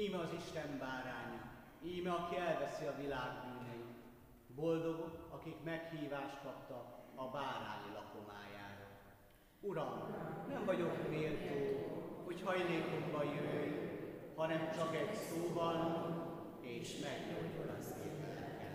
Íme az Isten báránya, íme aki elveszi a világ bűneit. Boldogok, akik meghívást kaptak a bárányi lakomájára. Uram, nem vagyok méltó, hogy hajlékomba jöjj, hanem csak egy szóval, és meggyógyul az